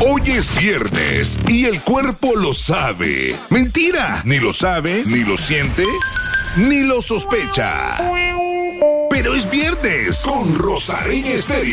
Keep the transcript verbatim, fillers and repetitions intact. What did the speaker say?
Hoy es viernes y el cuerpo lo sabe. Mentira, ni lo sabe, ni lo siente, ni lo sospecha. Pero es viernes con Rosarín Estéreo.